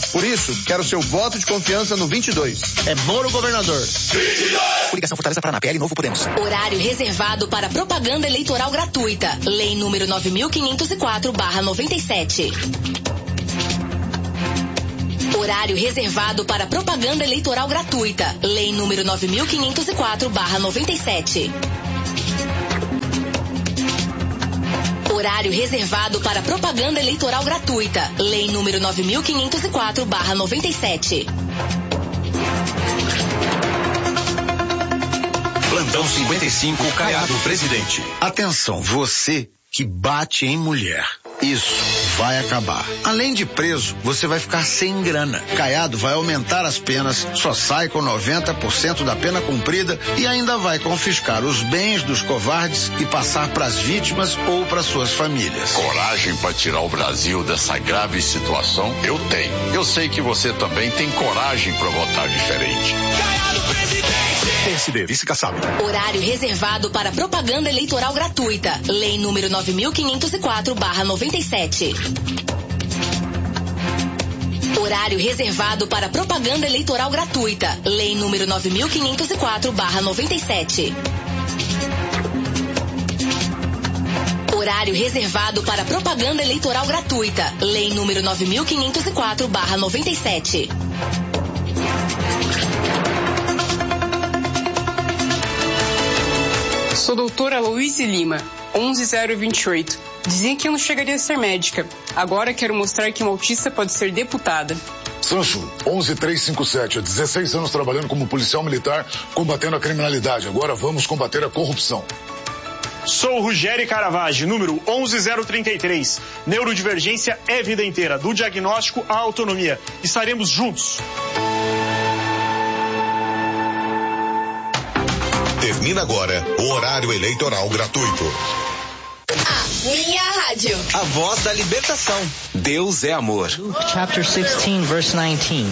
Por isso, quero seu voto de confiança no 22. É Moro governador. 22! Coligação Fortaleza Paraná, PL Novo Podemos. Horário reservado para propaganda eleitoral gratuita. Lei número 9504/97. Horário reservado para propaganda eleitoral gratuita. Lei número 9504/97. Horário reservado para propaganda eleitoral gratuita. Lei número 9504/97. Plantão 55, Caiado Presidente. Atenção, você que bate em mulher. Isso vai acabar. Além de preso, você vai ficar sem grana. Caiado vai aumentar as penas, só sai com 90% da pena cumprida e ainda vai confiscar os bens dos covardes e passar para as vítimas ou para suas famílias. Coragem para tirar o Brasil dessa grave situação? Eu tenho. Eu sei que você também tem coragem para votar diferente. Caiado Presidente! PSD, Vice Kassab. Horário reservado para propaganda eleitoral gratuita. Lei número 9504/97. Horário reservado para propaganda eleitoral gratuita. Lei número 9504/97. Horário reservado para propaganda eleitoral gratuita. Lei número 9504/97. Sou doutora Aloíse Lima, 11028. Dizia que eu não chegaria a ser médica. Agora quero mostrar que uma autista pode ser deputada. Sancho, 11357. Há 16 anos trabalhando como policial militar, combatendo a criminalidade. Agora vamos combater a corrupção. Sou Ruggeri Caravaggio, número 11033. Neurodivergência é vida inteira, do diagnóstico à autonomia. Estaremos juntos. Termina agora o horário eleitoral gratuito. A minha rádio. A voz da libertação. Deus é amor. Luke chapter 16, verse 19.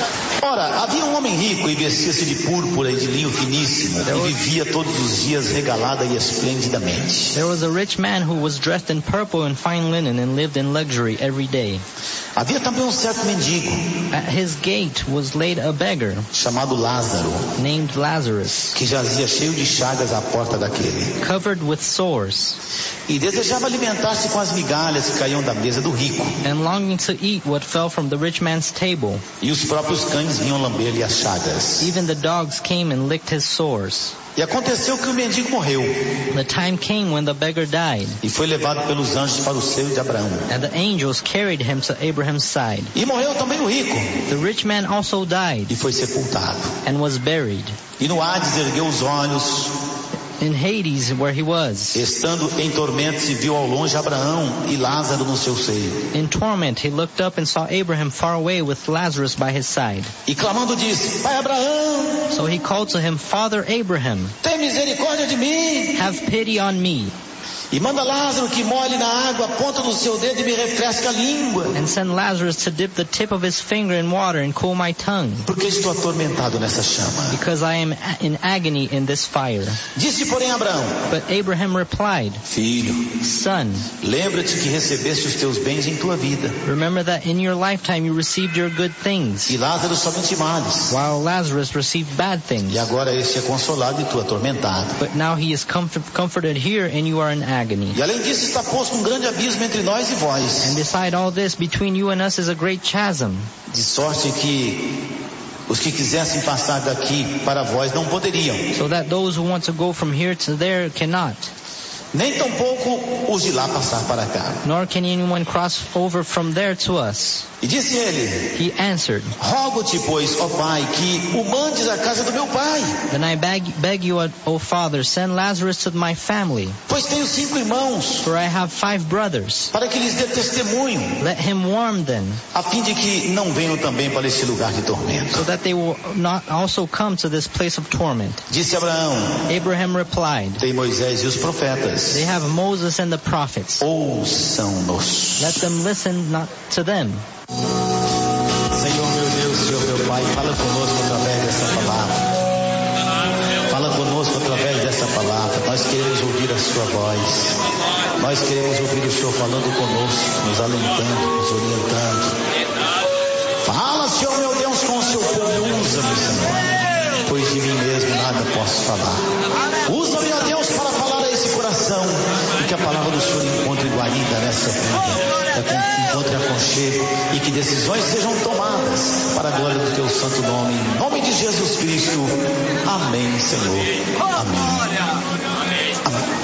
Ora, havia um homem rico e vestia-se de púrpura e de linho finíssimo e vivia todos os dias regalada e esplendidamente. There was a rich man who was dressed in purple and fine linen and lived in luxury every day. Havia também um certo mendigo. At his gate was laid a beggar chamado Lázaro, named Lazarus, que jazia cheio de chagas à porta daquele, covered with sores, e desejava alimentar-se com as migalhas que caíam da mesa do rico, and longing to eat what fell from the rich man's table. E os próprios cães vinham lamber-lhe as chagas. Even the dogs came and licked his sores. E aconteceu que o mendigo morreu. The time came when the beggar died. E foi levado pelos anjos para o seio de Abraão. And the angels carried him to Abraham's side. E morreu também o rico. The rich man also died. E foi sepultado. And was buried. E no Hades ergueu os olhos. In Hades, where he was. Estando em tormento, se viu ao longe Abraão e Lázaro no seu seio. In torment, he looked up and saw Abraham far away with Lazarus by his side. E clamando disse: Pai Abraão. So he called to him, Father Abraham, tem misericórdia de mim. Have pity on me. E manda Lázaro que molhe na água a ponta do seu dedo e me refresque a língua. And send Lazarus to dip the tip of his finger in water and cool my tongue. Porque estou atormentado nessa chama. Because I am in agony in this fire. Disse, porém, Abraão. But Abraham replied, Filho, Son, lembra-te que recebeste os teus bens em tua vida. Remember that in your lifetime you received your good things. E Lázaro somente males. While Lazarus received bad things. E agora este é consolado e tu atormentado. But now he is comforted here and you are in agony. E além disso está posto um grande abismo entre nós e vós. And beside all this, between you and us is a great chasm. De sorte que os que quisessem passar daqui para vós não poderiam. So that those who want to go from here to there cannot. Nem tampouco os de lá passar para cá. Nor can anyone cross over from there to us. E disse ele, He answered, Rogo-te, pois, ó Pai, que o mandes à casa do meu pai. Then I beg you, O Father, send Lazarus to my family. Pois tenho 5 irmãos. For I have 5 brothers. Para que lhes dê testemunho. Let him warn them. A fim de que não venham também para este lugar de tormento. So that they will not also come to this place of torment. Disse Abraão, Abraham replied, tem Moisés e os profetas. They have Moses and the prophets. Ouçam-nos. Let them listen not to them. Senhor meu Deus, Senhor meu Pai, fala conosco através dessa palavra. Fala conosco através dessa palavra. Nós queremos ouvir a sua voz. Nós queremos ouvir o Senhor falando conosco, nos alentando, nos orientando. Fala, Senhor meu Deus, com o seu povo. Usa-me, Senhor, pois de mim mesmo nada posso falar. Usa-me, ó Deus, para falar a esse coração, e que a palavra do Senhor encontre guarida nessa vida, encontre aconchego, e que decisões sejam tomadas para a glória do teu santo nome, em nome de Jesus Cristo. Amém, Senhor. Amém. Amém.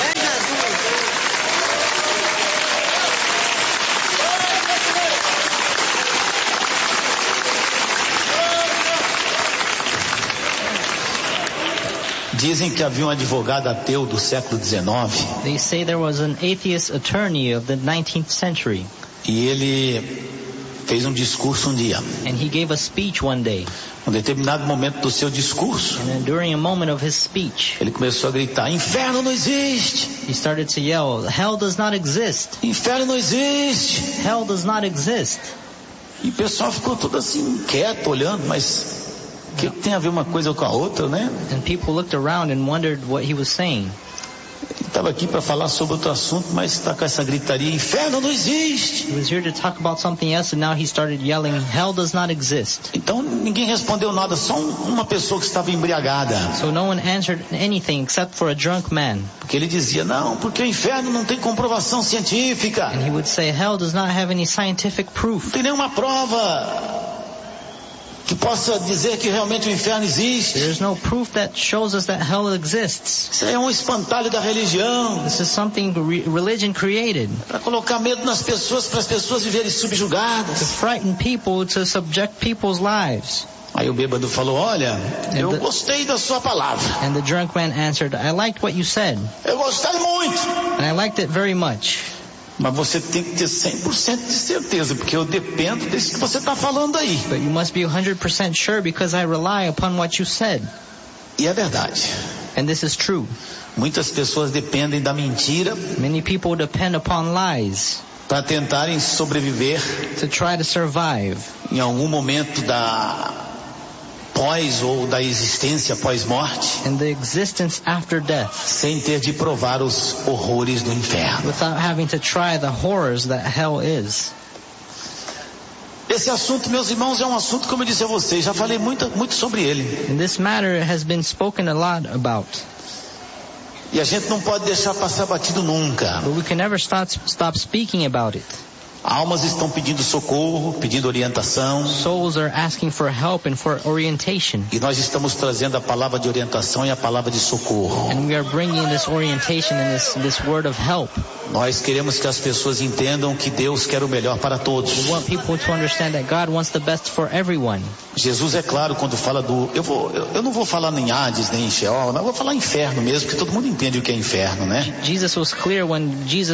Dizem que havia um advogado ateu do século XIX. They say there was an atheist attorney of the 19th century. E ele fez um discurso um dia. And he gave a speech one day. Um determinado momento do seu discurso, and then during a moment of his speech, ele começou a gritar: inferno não existe. He started to yell, hell does not exist. Inferno não existe. Hell does not exist. E o pessoal ficou todo assim quieto olhando, mas o que tem a ver uma coisa com a outra, né? And people looked around and wondered what he was saying. Ele estava aqui para falar sobre outro assunto, mas está com essa gritaria: inferno não existe. He was here to talk about something else, and now he started yelling, hell does not exist. Então ninguém respondeu nada, só uma pessoa que estava embriagada. So no one answered anything except for a drunk man. Porque ele dizia: não, porque o inferno não tem comprovação científica. And he would say, hell does not have any scientific proof. Não tem nenhuma prova que possa dizer que realmente o inferno existe. There is no proof that shows us that hell exists. Isso é um espantalho da religião. This is something religion created. Para colocar medo nas pessoas, para as pessoas viverem subjugadas. To frighten people, to subject people's lives. Aí o bêbado falou: olha, eu gostei da sua palavra. And the drunk man answered, I liked what you said. Eu gostei muito. And I liked it very much. Mas você tem que ter 100% de certeza, porque eu dependo disso que você está falando aí. But you must be 100% sure because I rely upon what you said. E é verdade. And this is true. Muitas pessoas dependem da mentira. Many people depend upon lies. Para tentarem sobreviver. To try to survive. Em algum momento da pós ou da existência pós-morte, and the existence after death, sem ter de provar os horrores do inferno, without having to try the horrors that hell is. Esse assunto, meus irmãos, é um assunto, como eu disse a vocês, já falei muito sobre ele. And this matter has been spoken a lot about. E a gente não pode deixar passar batido nunca. But we can never stop speaking about it. Almas estão pedindo socorro, pedindo orientação. Souls are asking for help and for orientation. E nós estamos trazendo a palavra de orientação e a palavra de socorro. And we are bringing this orientation and this word of help. Nós queremos que as pessoas entendam que Deus quer o melhor para todos. We want people to understand that God wants the best for everyone. Jesus é claro quando fala do... Eu não vou falar em Hades, nem em Sheol, não, eu vou falar inferno mesmo, porque todo mundo entende o que é inferno, né? Jesus was clear when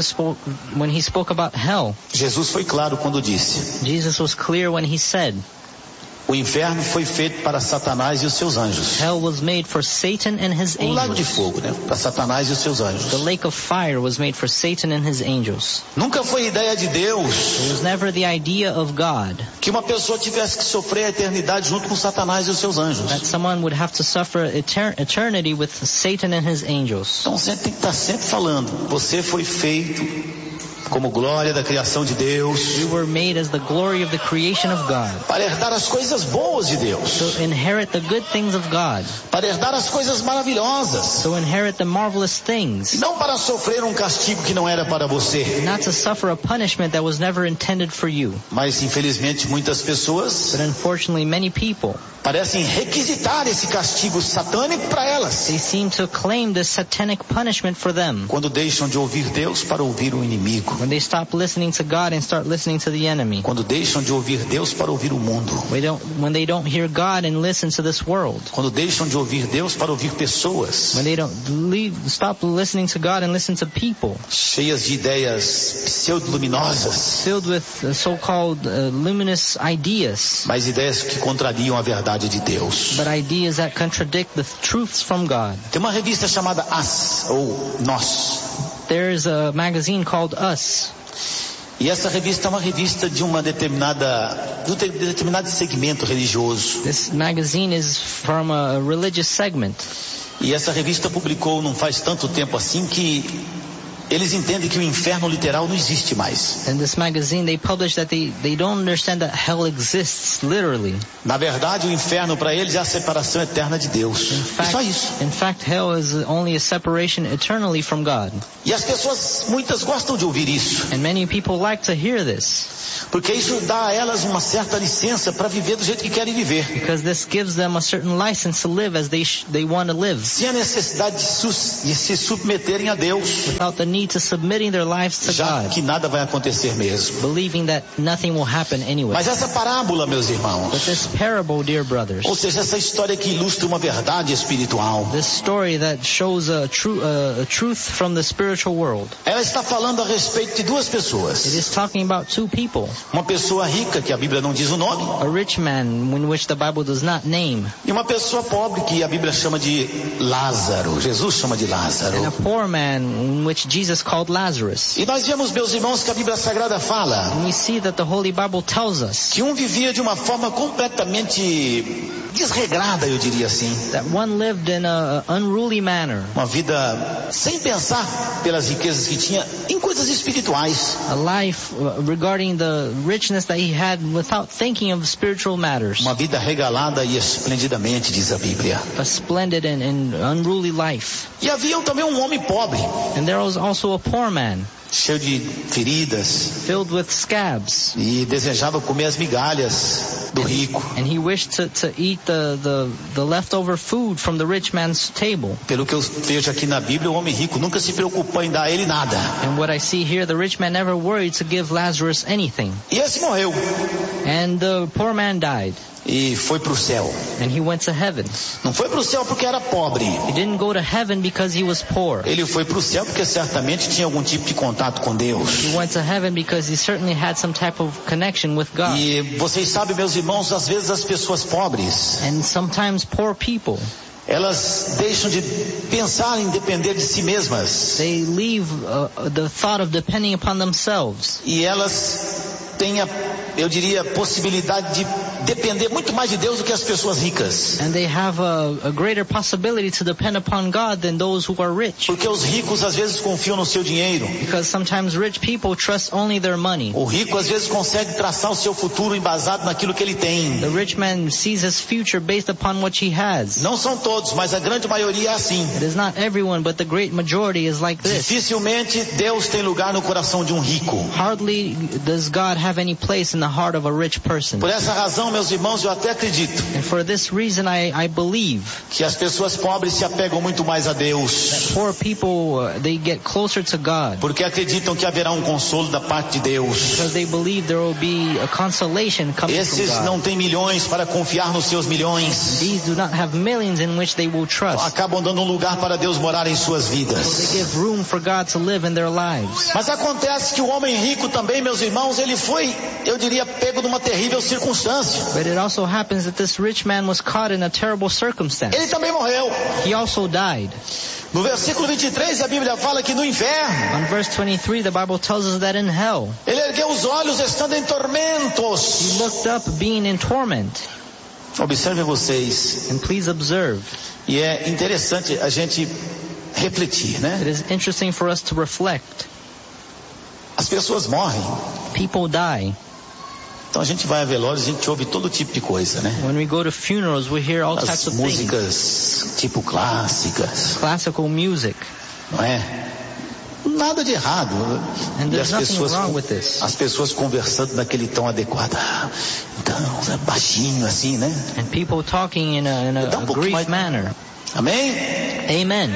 he spoke about hell. Jesus foi claro quando disse. Jesus was clear when he said. O inferno foi feito para Satanás e os seus anjos. Hell was made for Satan and his angels. O lago de fogo, né? Para Satanás e os seus anjos. The lake of fire was made for Satan and his angels. Nunca foi ideia de Deus. It was never the idea of God. Que uma pessoa tivesse que sofrer a eternidade junto com Satanás e os seus anjos. That someone would have to suffer eternity with Satan and his angels. Então você tem que estar sempre falando. Você foi feito como glória da criação de Deus. We were made as the glory of the creation of God. Para herdar as coisas boas de Deus. To inherit the good things of God. Para herdar as coisas maravilhosas. To inherit the marvelous things. Não para sofrer um castigo que não era para você. Not to suffer a punishment that was never intended for you. Mas infelizmente muitas pessoas, but unfortunately many people, parecem requisitar esse castigo satânico para elas. They seem to claim this satanic punishment for them. Quando deixam de ouvir Deus para ouvir o inimigo. When they stop listening to God and start listening to the enemy. Quando deixam de ouvir Deus para ouvir o mundo. When they don't hear God and listen to this world. Quando deixam de ouvir Deus para ouvir pessoas. When they don't stop listening to God and listen to people. Cheias de ideias pseudo-luminosas. Filled with so-called luminous ideas. Mas ideias que contrariam a verdade de Deus. But ideas that contradict the truths from God. Tem uma revista chamada As, ou Nós. There's a magazine called Us. E essa revista é uma revista de um determinado segmento religioso. This magazine is from a religious segment. E essa revista publicou não faz tanto tempo assim que eles entendem que o inferno literal não existe mais. In this magazine, they publish that they don't understand that hell exists literally. Na verdade, o inferno para eles é a separação eterna de Deus. É só isso. In fact, hell is only a separation eternally from God. E as pessoas, muitas gostam de ouvir isso. And many people like to hear this. Porque isso dá a elas uma certa licença para viver do jeito que querem viver. Because this gives them a certain license to live as they want to live. Sem a necessidade de se submeterem a Deus. Without the need to submitting their lives to já God. Que nada vai acontecer mesmo. Believing that nothing will happen anyway. Mas essa parábola, meus irmãos. But this parable, dear brothers. Ou seja, essa história que ilustra uma verdade espiritual. This story that shows a truth from the spiritual world. Ela está falando a respeito de duas pessoas. It is talking about two people. Uma pessoa rica, que a Bíblia não diz o nome. A rich man, in which the Bible does not name. E uma pessoa pobre, que a Bíblia chama de Lázaro. Jesus chama de Lázaro. And a poor man, in which Jesus called Lazarus. E nós vemos, meus irmãos, que a Bíblia Sagrada fala. And we see that the Holy Bible tells us. Que um vivia de uma forma completamente desregrada, eu diria assim. That one lived in a unruly manner. Uma vida sem pensar pelas riquezas que tinha em coisas espirituais. A life regarding the richness that he had without thinking of spiritual matters. Uma vida regalada e esplendidamente, diz a Bíblia. A splendid and unruly life. E havia também um homem pobre. And there was also a poor man. Cheio de feridas. Filled with scabs. E desejava comer as migalhas do rico. And he wished to eat the leftover food from the rich man's table. Pelo que eu vejo aqui na Bíblia, o homem rico nunca se preocupou em dar a ele nada. And what I see here, the rich man never worried to give Lazarus anything. E esse morreu. And the poor man died. E foi para o céu. And he went to heaven. Não foi para o céu porque era pobre. He didn't go to heaven because he was poor. Ele foi para o céu porque certamente tinha algum tipo de contato com Deus. He went to heaven because he certainly had some type of connection with God. E vocês sabem, meus irmãos, às vezes as pessoas pobres. And sometimes poor people. Elas deixam de pensar em depender de si mesmas. They leave the thought of depending upon themselves. E elas têm eu diria, possibilidade de depender muito mais de Deus do que as pessoas ricas. And they have a greater possibility to depend upon God than those who are rich. Porque os ricos às vezes confiam no seu dinheiro. Because sometimes rich people trust only their money. O rico às vezes consegue traçar o seu futuro embasado naquilo que ele tem. The rich man sees his future based upon what he has. Não são todos, mas a grande maioria é assim. It is not everyone, but the great majority is like this. Dificilmente Deus tem lugar no coração de um rico. Hardly does God have any place in the heart of a rich person. Por essa razão, meus irmãos, eu até acredito. And for this reason I believe que as pessoas pobres se apegam muito mais a Deus. That poor people they get closer to God. Porque acreditam que haverá um consolo da parte de Deus. Because they believe there will be a consolation coming Esses from God. não têm milhões para confiar nos seus milhões. These do not have millions in which they will trust. Acabam dando um lugar para Deus morar em suas vidas. So they give room for God to live in their lives. Mas acontece que o homem rico também, meus irmãos, ele foi, eu diria, pego numa terrível circunstância. But it also happens that this rich man was caught in a terrible circumstance. Ele também morreu. He also died. No versículo 23 a Bíblia fala que no inferno. On verse 23 the Bible tells us that in hell. Ele ergueu os olhos estando em tormentos. He looked up being in torment. Observem vocês. And please observe. E é interessante a gente refletir, né? It is interesting for us to reflect. As pessoas morrem. People die. Então a gente vai a velórios, a gente ouve todo tipo de coisa, né? When we go to funerals, we hear all types of músicas tipo clássicas. Classical music. Não é? Nada de errado. And e as pessoas conversando naquele tom adequado. Então, baixinho assim, né? And people talking in a grief manner. Amém? Amen.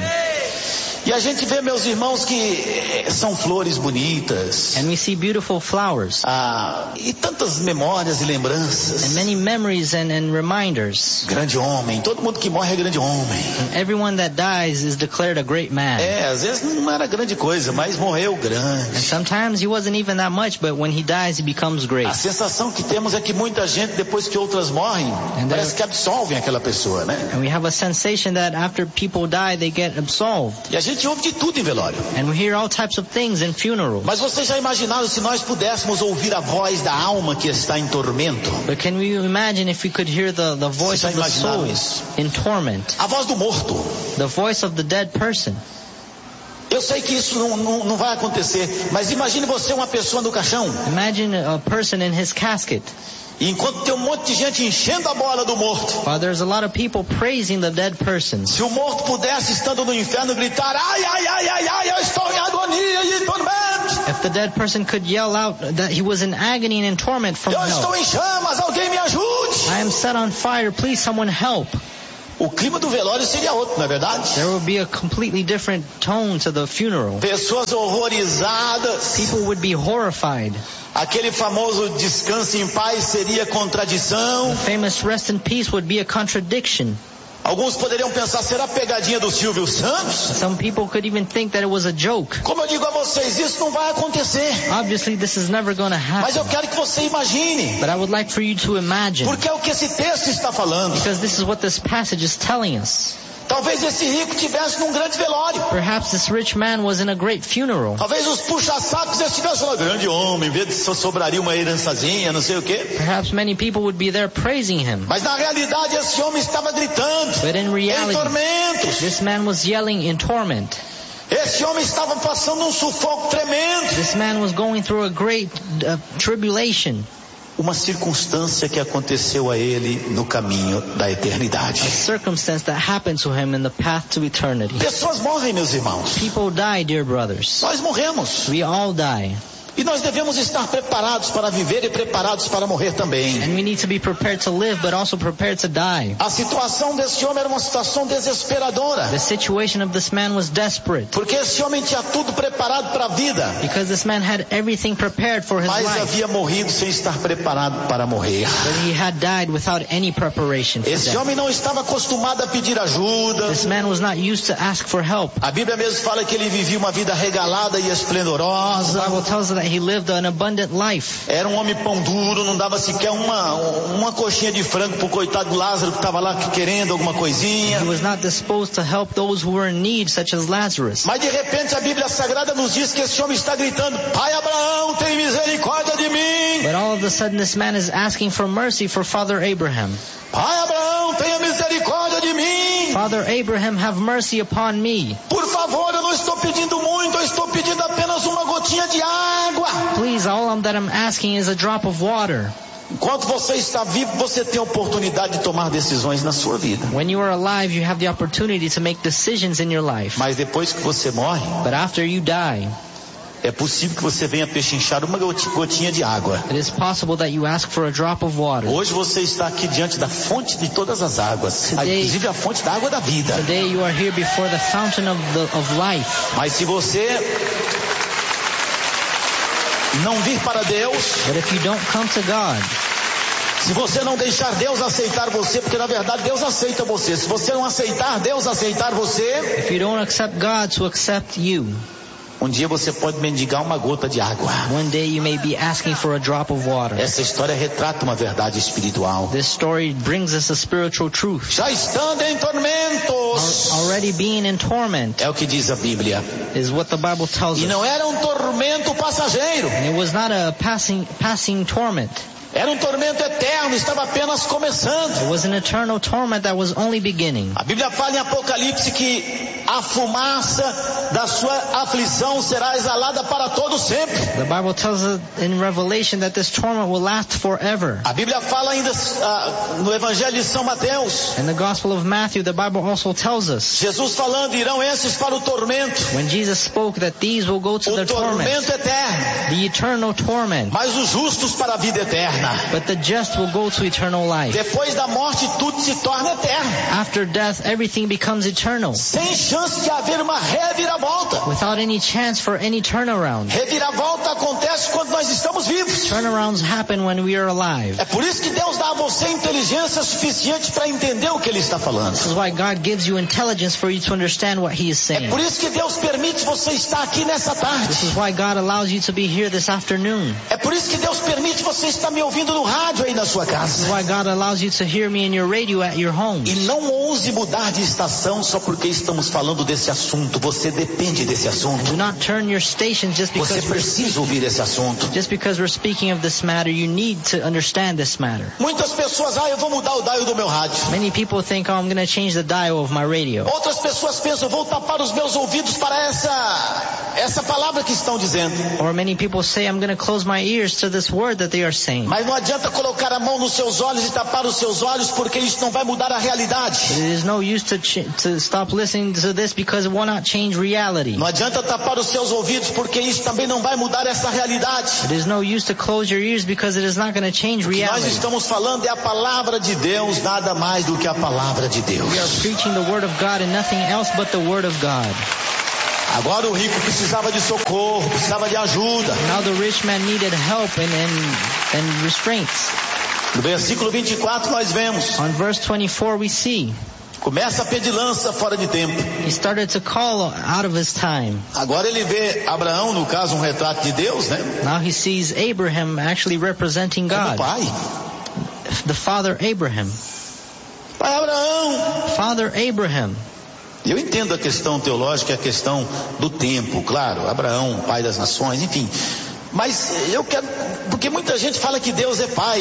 E a gente vê, meus irmãos, que são flores bonitas. And we see beautiful flowers. E tantas memórias e lembranças. And many memories and reminders. Grande homem. Todo mundo que morre é grande homem. And everyone that dies is declared a great man. Às vezes não era grande coisa, mas morreu grande. And sometimes he wasn't even that much, but when he dies, he becomes great. A sensação que temos é que muita gente, depois que outras morrem, parece que absolvem aquela pessoa, né? And we have a sensation that after people die, they get absolved. E a gente ouve de tudo em velório. And we hear all types of things in funerals. Mas vocês já imaginaram se nós pudéssemos ouvir a voz da alma que está em tormento? But can we imagine if we could hear the voice of the soul in torment? A voz do morto. The voice of the dead person. Eu sei que isso não vai acontecer, mas imagine você uma pessoa no caixão. Imagine a person in his casket. E enquanto tem um monte de gente enchendo a bola do morto. While there's a lot of people praising the dead person. Se o morto pudesse, estando no inferno, gritar, ai, ai, ai, ai, ai, eu estou em agonia e em tormento. If the dead person could yell out that he was in agony and in torment from eu hell. estou em chamas, alguém me ajude. I am set on fire, please someone help. O clima do velório seria outro, não é verdade? There would be a completely different tone to the funeral. Pessoas horrorizadas. People would be horrified. Aquele famoso descanse em paz seria contradição. The famous rest in peace would be a contradiction. Alguns poderiam pensar, será pegadinha do Silvio Santos? Some people could even think that it was a joke. Como eu digo a vocês, isso não vai acontecer. Obviously this is never going to happen. Mas eu quero que você imagine. But I would like for you to imagine. Porque é o que esse texto está falando. Because this is what this passage is telling us. Talvez esse rico tivesse num grande velório. Perhaps this rich man was in a great funeral. Talvez os puxa-sacos estivessem lá, grande homem, em vez de sobraria uma herançazinha, não sei o quê. Perhaps many people would be there praising him. Mas na realidade esse homem estava gritando. But in reality, em tormentos. This man was yelling in torment. Esse homem estava passando um sufoco tremendo. This man was going through a great tribulation. Uma circunstância que aconteceu a ele no caminho da eternidade. A circumstance that happened to him in the path to eternity. Pessoas morrem, meus irmãos. People die, dear brothers. Nós morremos. We all die. E nós devemos estar preparados para viver e preparados para morrer também. And we need to be prepared to live, but also prepared to die. A situação desse homem era uma situação desesperadora. The situation of this man was desperate. Porque esse homem tinha tudo preparado para a vida. Because this man had everything prepared for his life. Mas havia morrido sem estar preparado para morrer. But he had died without any preparation for Esse death. homem não estava acostumado a pedir ajuda. This man was not used to ask for help. A Bíblia mesmo fala que ele vivia uma vida regalada e esplendorosa. The Bible tells us that he lived an abundant life. Era um homem pão duro, não dava sequer uma coxinha de frango pro coitado do Lázaro que estava lá querendo alguma coisinha. He was not disposed to help those who were in need, such as Lazarus. Mas de repente a Bíblia Sagrada nos diz que esse homem está gritando: Pai Abraão, tem misericórdia de mim. But all of a sudden this man is asking for mercy for Father Abraham. Pai Abraão, tenha misericórdia de mim. Father Abraham, have mercy upon me. Por favor, eu não estou pedindo muito, eu estou pedindo apenas uma gotinha de água. Please, all that I'm asking is a drop of water. Enquanto você está vivo, você tem a oportunidade de tomar decisões na sua vida. When you are alive, you have the opportunity to make decisions in your life. Mas depois que você morre, but after you die, é possível que você venha pechinchar uma gotinha de água. It is possible that you ask for a drop of water. Hoje você está aqui diante da fonte de todas as águas, inclusive a fonte da água da vida. Today you are here before the fountain of life. Mas se você não vir para Deus, but if you don't come to God, se você não deixar Deus aceitar você, porque na verdade Deus aceita você. Se você não aceitar Deus aceitar você, if you don't accept God to accept you, um dia você pode mendigar uma gota de água. One day you may be asking for a drop of water. Essa história retrata uma verdade espiritual. This story brings us a spiritual truth. Já estando em tormentos, already being in torment, é o que diz a Bíblia. Is what the Bible tells us. E não era um tormento passageiro. And it was not a passing torment. Era um tormento eterno, estava apenas começando. It was an eternal torment that was only beginning. A Bíblia fala em Apocalipse que a fumaça da sua aflição será exalada para todo sempre. The Bible tells us in Revelation that this torment will last forever. A Bíblia fala ainda no Evangelho de São Mateus. In the Gospel of Matthew, the Bible also tells us. Jesus falando, irão esses para o tormento. When Jesus spoke that these will go to the torment. O tormento eterno. The eternal torment. Mas os justos para a vida eterna. But the just will go to eternal life. Depois da morte tudo se torna eterno. After death everything becomes eternal. Sem chance de haver uma reviravolta. Without any chance for any turnaround. Reviravolta acontece quando nós estamos vivos. Turnarounds happen when we are alive. É por isso que Deus dá a você inteligência suficiente para entender o que Ele está falando. This is why God gives you intelligence for you to understand what He is saying. É por isso que Deus permite você estar aqui nessa tarde. This is why God allows you to be here this afternoon. É por isso que Deus permite você estar me ouvindo ouvindo no rádio aí na sua casa. That's why God allows you to hear me in your radio at your home. E não ouse mudar de estação só porque estamos falando desse assunto. Você depende desse assunto. Do not turn your station just Você because precisa ouvir esse assunto. we're speaking of this matter. You need to understand this matter. Muitas pessoas, eu vou mudar o dial do meu rádio. Many people think, I'm going to change the dial of my radio. Outras pessoas pensam, vou tapar os meus ouvidos para essa palavra que estão dizendo. Or many people say, I'm going to close my ears to this word that they are saying. Mas não adianta colocar a mão nos seus olhos e tapar os seus olhos, porque isso não vai mudar a realidade. It is no use to stop listening to this because it will not change reality. Não adianta tapar os seus ouvidos, porque isso também não vai mudar essa realidade. It is no use to close your ears because it is not going to change O que reality. nós estamos falando é a palavra de Deus, nada mais do que a palavra de Deus. We are preaching the word of God and nothing else but the word of God. Agora o rico precisava de socorro, precisava de ajuda. Now the rich man needed help and restraints. No versículo 24 nós vemos. On verse 24 we see. Começa a pedilança fora de tempo. He started to call out of his time. Agora ele vê Abraão, no caso, um retrato de Deus, né? Now he sees Abraham actually representing God. Como pai. The father Abraham. Pai Abraão. Father Abraham. Eu entendo a questão teológica, a questão do tempo, claro. Abraão, pai das nações, enfim. Mas eu quero, porque muita gente fala que Deus é pai,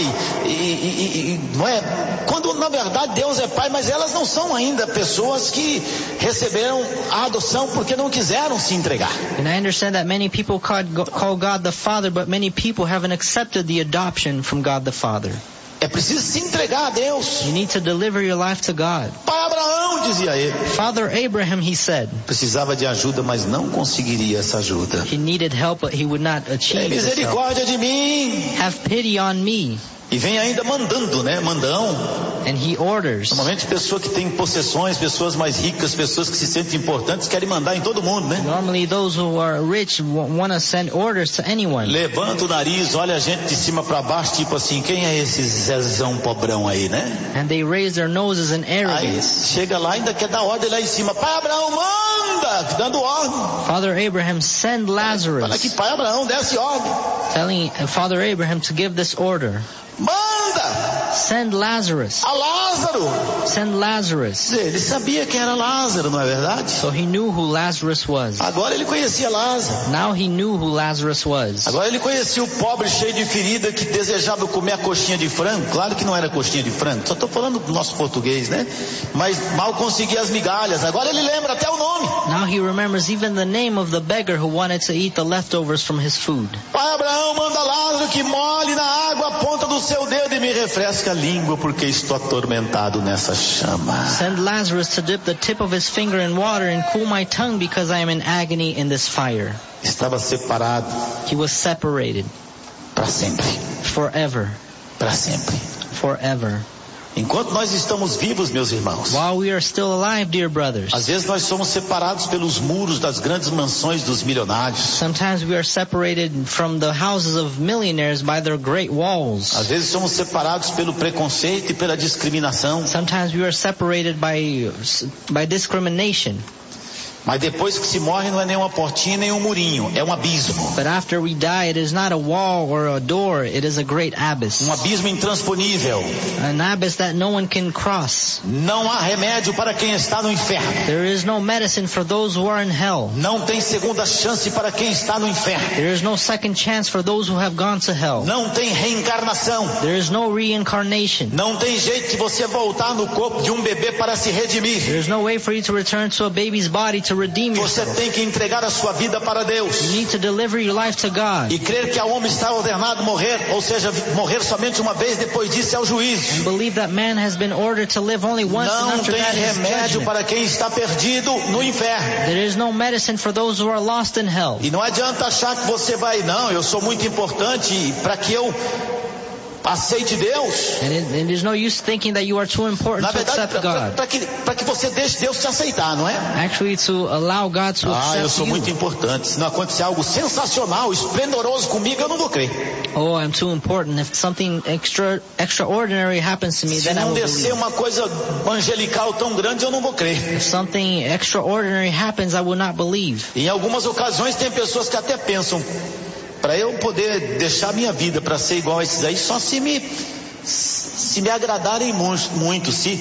não é? Quando na verdade Deus é pai, mas elas não são ainda pessoas que receberam a adoção porque não quiseram se entregar. And I understand that many people call God the Father, but many people haven't accepted the adoption from God the Father. É preciso se entregar a Deus. You need to deliver your life to God. Pai Abraão, dizia ele. Father Abraham, he said. Precisava de ajuda, mas não conseguiria essa ajuda. He needed help, but he would not achieve Tem misericórdia de mim. Have pity on me. E vem ainda mandando, né? Mandão. And he orders. Normalmente pessoa que tem possessões, pessoas mais ricas, pessoas que se sentem importantes, querem mandar em todo mundo, né? Normally those who are rich want to send orders to anyone. Levanta o nariz, olha a gente de cima para baixo, tipo assim, quem é esse Zezão pobrão aí, né? And they raise their noses in arrogance. Aí chega lá e ainda quer dar ordem lá em cima. Pai Abraão, manda! Dando ordem. Father Abraham, send Lazarus. Fala que Pai Abraão, desce ordem. Telling Father Abraham to give this order. Manda! Send Lazarus. A Lázaro. Send Lazarus. Ele sabia quem era Lázaro, não é verdade? So he knew who Lazarus was. Agora ele conhecia Lázaro. Now he knew who Lazarus was. Agora ele conhecia o pobre cheio de ferida que desejava comer a coxinha de frango. Claro que não era coxinha de frango. Só estou falando do nosso português, né? Mas mal conseguia as migalhas. Agora ele lembra até o nome. Now he remembers even the name of the beggar who wanted to eat the leftovers from his food. Pai Abraão, manda Lázaro que molhe na água a ponta do seu dedo e me refresca a língua porque estou atormentado nessa chama. Send Lazarus to dip the tip of his finger in water and cool my tongue because I am in agony in this fire. Estava separado. He was separated. Para sempre. Forever. Para sempre. Forever. Enquanto nós estamos vivos, meus irmãos. While we are still alive, dear brothers. Às vezes nós somos separados pelos muros das grandes mansões dos milionários. Sometimes we are separated from the houses of millionaires by their great walls. Às vezes somos separados pelo preconceito e pela discriminação. Sometimes we are separated by discrimination. Mas depois que se morre não é nem uma portinha nem um murinho, é um abismo. But after we die, it is not a wall or a door, it is a great abyss. Um abismo intransponível. An abyss that no one can cross. Não há remédio para quem está no inferno. There is no medicine for those who are in hell. Não tem segunda chance para quem está no inferno. There is no second chance for those who have gone to hell. Não tem reencarnação. There is no reincarnation. Não tem jeito de você voltar no corpo de um bebê para se redimir. There is no way for you to return to a baby's body to redeem yourself. Você tem que entregar a sua vida para Deus. You need to deliver your life to God. E crer que a homem está ordenado morrer, ou seja, morrer somente uma vez, depois disso é o juízo. And believe that man has been ordered to live only once, Não and after tem that is remédio judgment. para quem está perdido no inferno. There is no medicine for those who are lost in hell. E não adianta achar que você vai, não, eu sou muito importante para que eu aceite Deus. And there's no use thinking that you are too important Na to verdade, accept God. para que você deixe Deus te aceitar, não é? Actually, to allow God to accept eu sou you. muito importante. Se não acontecer algo sensacional, esplendoroso comigo, eu não vou crer. Oh, I'm too important. If something extraordinary happens to me, Se then I não will descer believe. uma coisa angelical tão grande, eu não vou crer. If something extraordinary happens, I will not believe. Em algumas ocasiões tem pessoas que até pensam, Para eu poder deixar minha vida para ser igual a esses aí, só se me agradarem muito, se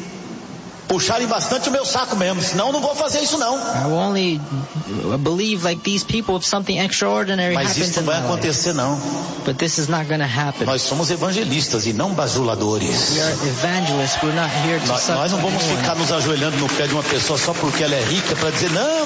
puxarem bastante o meu saco mesmo, senão eu não vou fazer isso não. I will only believe like these people if something extraordinary Mas happens isso in não vai my life. acontecer não. But this is not going to happen. Nós somos evangelistas e não bajuladores. We are evangelists. We're not here to suck Nós não vamos anyone. ficar nos ajoelhando no pé de uma pessoa só porque ela é rica para dizer não.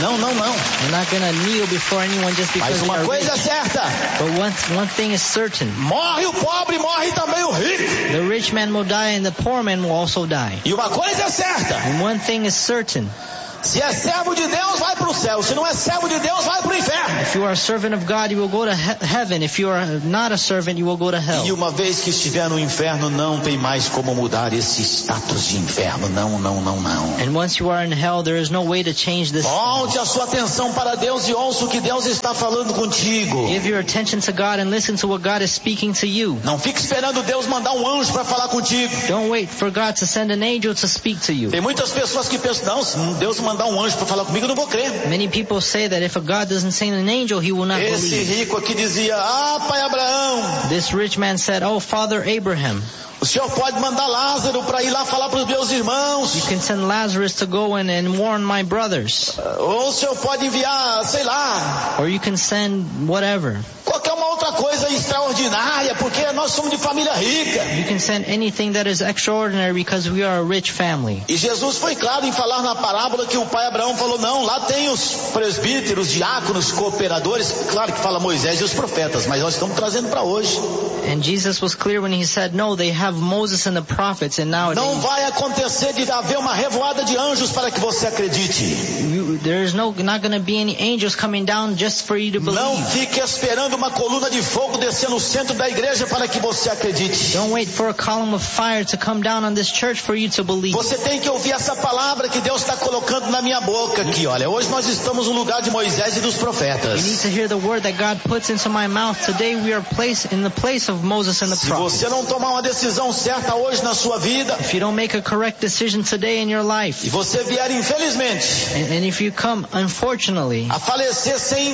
We're not going to kneel before anyone just because Mas uma they are coisa é rich. certa. But one thing is certain. Morre o pobre, morre também o rico. The rich man will die and the poor man will also die. E uma coisa é certa. And one thing is certain. Se é servo de Deus, vai para o céu. Se não é servo de Deus, vai para o inferno. If you are a servant of God, you will go to heaven. If you are not a servant, you will go to hell. E uma vez que estiver no inferno, não tem mais como mudar esse status de inferno. Não. And once you are in hell, there is no way to change this. Volte a sua atenção para Deus e ouça o que Deus está falando contigo. Give your attention to God and listen to what God is speaking to you. Não fique esperando Deus mandar um anjo para falar contigo. Don't wait for God to send an angel to speak to you. Tem muitas pessoas que pensam, não, se Deus mandar um anjo para falar comigo, eu não vou crer. Many people say that if a God doesn't send an angel, he will not Esse believe. rico aqui dizia, pai Abraão, This rich man said, "Oh, Father Abraham, o senhor pode mandar Lázaro para ir lá falar para os meus irmãos. you can send Lazarus to go and warn my brothers. Ou o senhor pode enviar, sei lá, Or you can send whatever. qualquer uma outra coisa extraordinária, porque nós somos de família rica. You can send anything that is extraordinary because we are a rich family." E Jesus foi claro em falar na parábola que o pai Abraão falou, não, lá tem os presbíteros, diáconos, cooperadores, claro que fala Moisés e os profetas, mas nós estamos trazendo para hoje. And Jesus was clear when he said, no, they have Moses and the prophets, and now Não vai acontecer de haver uma revoada de anjos para que você acredite. there is not going to be any angels coming down just for you to believe. Não fique esperando uma coluna de fogo descer no centro da igreja para que você acredite. Don't wait for a column of fire to come down on this church for you to believe. Você tem que ouvir essa palavra que Deus está colocando na minha boca aqui, olha. Hoje nós estamos no lugar de Moisés e dos profetas. You need to hear the word that God puts into my mouth. Today we are placed in the place of Moses and the Se prophets. você não tomar uma decisão certa hoje na sua vida, If you don't make a correct decision today in your life, e você vier infelizmente and if you come, unfortunately, a falecer sem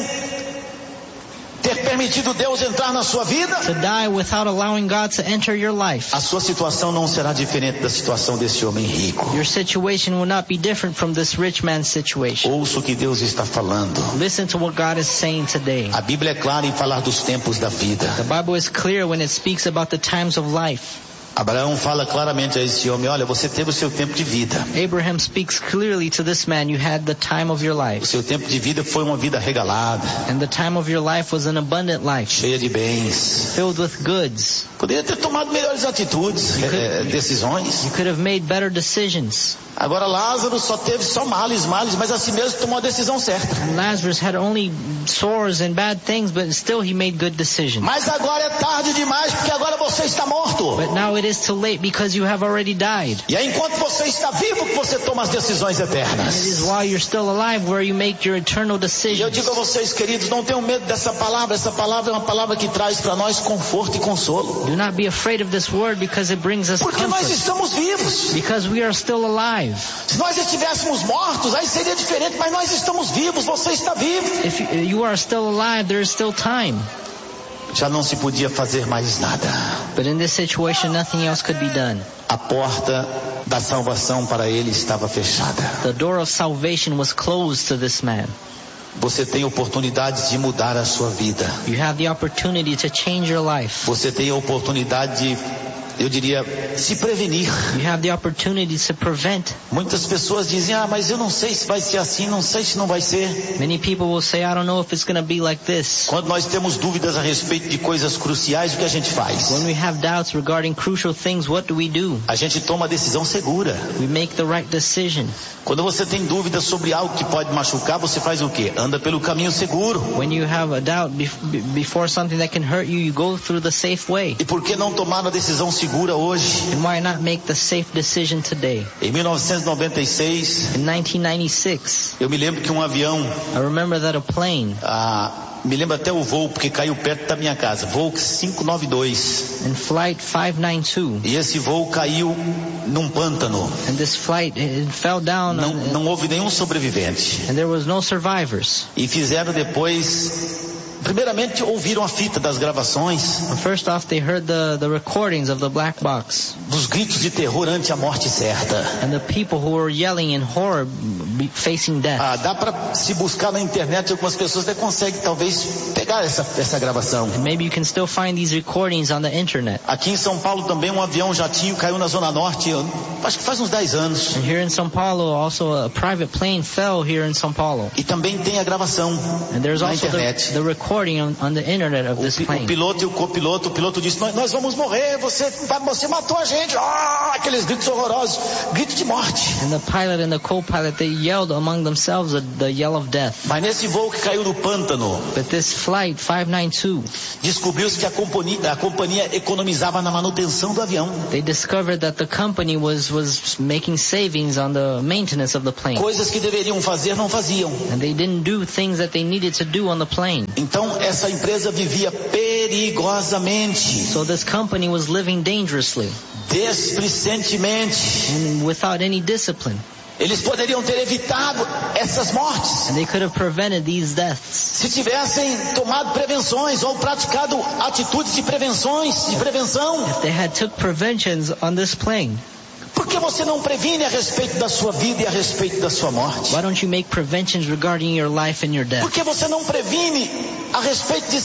ter permitido Deus entrar na sua vida, to die without allowing God to enter your life, a sua situação não será diferente da situação desse homem rico. your situation will not be different from this rich man's situation. Ouça o que Deus está falando. Listen to what God is saying today. A Bíblia é clara em falar dos tempos da vida. The Bible is clear when it speaks about the times of life. Abraão fala claramente a esse homem, olha, você teve o seu tempo de vida. Abraham speaks clearly to this man, you had the time of your O life. seu tempo de vida foi uma vida regalada, And the time of your life was an abundant life, cheia de bens. filled with goods. Poderia ter tomado melhores atitudes, decisões. You could have made better decisions. Agora Lázaro só teve males, mas assim mesmo tomou a decisão certa. And Lazarus had only sores and bad things, but still he made good decisions. Mas agora é tarde demais, porque agora você está morto. But now it is too late because you have already died. E é enquanto você está vivo que você toma as decisões And it is eternas. while you're still alive where you make your eternal E eu decisions. digo a vocês, queridos, não tenham medo dessa palavra. Essa palavra é uma palavra que traz para nós conforto e consolo. Do not be afraid of this word because it brings us Porque nós comfort. estamos vivos. Because we are still alive. Se nós estivéssemos mortos, aí seria diferente, mas nós estamos vivos, você está vivo. If you are still alive, there is still time. Já não se podia fazer mais nada. But in this situation, nothing else could be done. A porta da salvação para ele estava fechada. The door of salvation was closed to this man. Você tem oportunidades de mudar a sua vida. You have the opportunity to change your life. Você tem a oportunidade de, eu diria, se prevenir. You have the opportunity to prevent. Muitas pessoas dizem, mas eu não sei se vai ser assim, não sei se não vai ser. Many people will say, I don't know if it's going to be like this. Quando nós temos dúvidas a respeito de coisas cruciais, o que a gente faz? When we have doubts regarding crucial things, what do? A gente toma a decisão segura. We make the right decision. Quando você tem dúvidas sobre algo que pode machucar, você faz o quê? Anda pelo caminho seguro. When you have a doubt before something that can hurt you, you go through the safe way. E por que não tomar a decisão segura hoje? And why not make the safe decision today? Em 1996, In 1996, eu me lembro que um avião, I remember that a plane, me lembro até o voo, porque caiu perto da minha casa, voo 592. in flight 592, E esse voo caiu num pântano. and this flight, it fell down, Não houve nenhum sobrevivente. and there was no survivors. E fizeram depois Primeiramente ouviram a fita das gravações. First off, they heard the recordings of the black box. Dos gritos de terror ante a morte certa. And the people who were yelling in horror facing death. Dá para se buscar na internet, algumas pessoas até conseguem talvez pegar essa gravação. And maybe you can still find these recordings on the internet. Aqui em São Paulo também um avião jatinho caiu na Zona Norte, acho que faz uns 10 anos. And here in São Paulo, also a private plane fell here in São Paulo. E também tem a gravação and there's na also internet. The recording on the internet of this plane. O piloto e o copiloto, o piloto disse, nós vamos morrer, você matou a gente, aqueles gritos horrorosos, grito de morte. And the pilot and the co-pilot, they yelled among themselves the yell of death. Mas nesse voo que caiu no pântano, but this flight 592, descobriu-se que a companhia economizava na manutenção do avião. They discovered that the company was making savings on the maintenance of the plane. Coisas que deveriam fazer não faziam. And they didn't do things that they needed to do on the plane. Então essa empresa vivia perigosamente. So this company was living dangerously. Desplicentemente. And without any discipline. Eles poderiam ter evitado essas mortes. And they could have prevented these deaths. Se tivessem tomado prevenções ou praticado atitudes de prevenção. If they had took preventions on this plane. Por que você não previne a respeito da sua vida e a respeito da sua morte? Why don't you make preventions regarding your life and your death? Por que você não previne a respeito de